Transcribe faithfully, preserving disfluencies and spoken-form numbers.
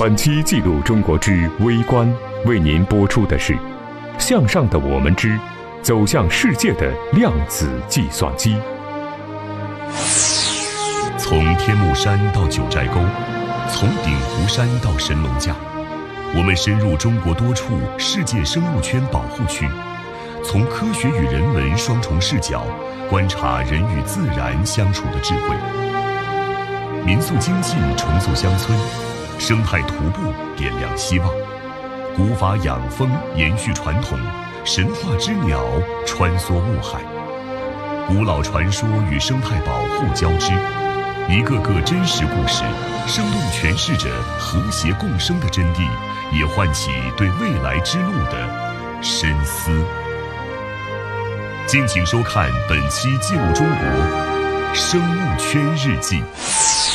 本期记录中国之微观为您播出的是向上的我们之走向世界的量子计算机。 从天目山到九寨沟，从鼎湖山到神农架，我们深入中国多处世界生物圈保护区，从科学与人文双重视角观察人与自然相处的智慧。民宿精进重塑乡村，生态徒步点亮希望，古法养蜂延续传统，神话之鸟穿梭雾海，古老传说与生态保护交织，一个个真实故事生动诠释着和谐共生的真谛，也唤起对未来之路的深思。敬请收看本期记录中国生物圈日记。